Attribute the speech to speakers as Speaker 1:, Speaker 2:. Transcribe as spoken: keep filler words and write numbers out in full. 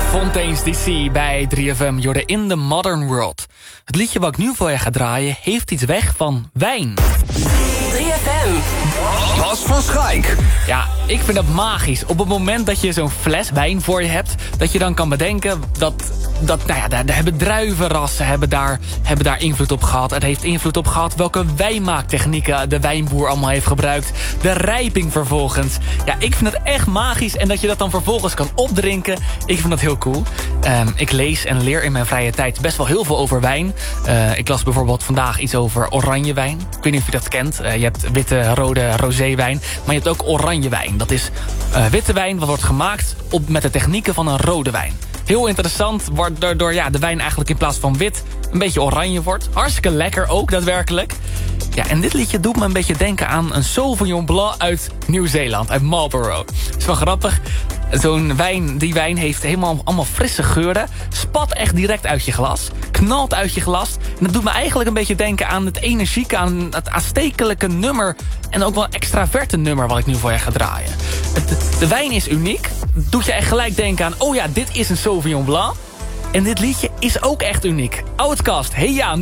Speaker 1: Fontaine's D C bij drie F M. You're in the modern world. Het liedje wat ik nu voor je ga draaien heeft iets weg van wijn.
Speaker 2: drie F M.
Speaker 3: Bas van Schaik.
Speaker 1: Ja, ik vind dat magisch. Op het moment dat je zo'n fles wijn voor je hebt, dat je dan kan bedenken dat, dat nou ja, daar, daar hebben druivenrassen hebben daar, hebben daar invloed op gehad. Het heeft invloed op gehad welke wijnmaaktechnieken de wijnboer allemaal heeft gebruikt. De rijping vervolgens. Ja, ik vind het echt magisch. En dat je dat dan vervolgens kan opdrinken, ik vind dat heel cool. Um, ik lees en leer in mijn vrije tijd best wel heel veel over wijn. Uh, ik las bijvoorbeeld vandaag iets over oranjewijn. Ik weet niet of je dat kent. Uh, je hebt witte, rode, roséwijn. Maar je hebt ook oranjewijn. Dat is uh, witte wijn wat wordt gemaakt op, met de technieken van een rode wijn. Heel interessant, waardoor ja, de wijn eigenlijk in plaats van wit een beetje oranje wordt. Hartstikke lekker ook, daadwerkelijk. Ja, en dit liedje doet me een beetje denken aan een Sauvignon Blanc uit Nieuw-Zeeland, uit Marlborough. Is wel grappig. Zo'n wijn, die wijn heeft helemaal allemaal frisse geuren. Spat echt direct uit je glas. Knalt uit je glas. En dat doet me eigenlijk een beetje denken aan het energieke, aan het aanstekelijke nummer. En ook wel een extraverte nummer wat ik nu voor je ga draaien. Het, de wijn is uniek. Doet je echt gelijk denken aan, oh ja, dit is een Sauvignon Blanc. En dit liedje is ook echt uniek. Outcast, hey ja.